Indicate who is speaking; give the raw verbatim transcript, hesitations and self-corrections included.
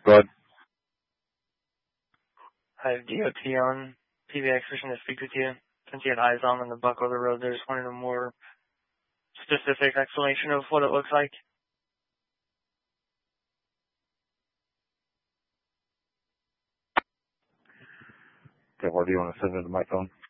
Speaker 1: Go ahead.
Speaker 2: I have D O T on P B X wishing to speak with you. Since you had eyes on in the Buck Over Road, I just wanted a more specific explanation of what it looks like.
Speaker 1: Okay, where do you want to send it to my phone?